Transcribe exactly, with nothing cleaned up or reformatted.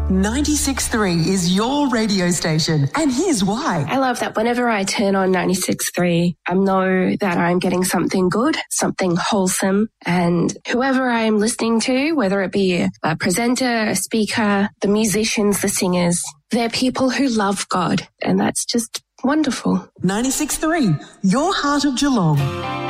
ninety-six point three is your radio station, and here's why. I love that whenever I turn on ninety-six point three, I know that I'm getting something good, something wholesome, and whoever I am listening to, whether it be a presenter, a speaker, the musicians, the singers, they're people who love God, and that's just wonderful. ninety-six point three, your heart of Geelong.